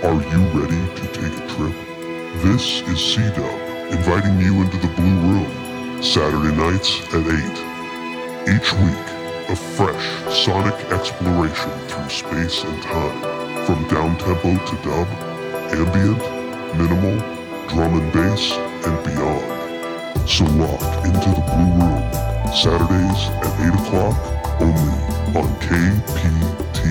Are you ready to take a trip? This is C-Dub, inviting you into the Blue Room, Saturday nights at 8. Each week, a fresh sonic exploration through space and time, from downtempo to dub, ambient, minimal, drum and bass, and beyond. So lock into the Blue Room, Saturdays at 8 o'clock, only on KPT.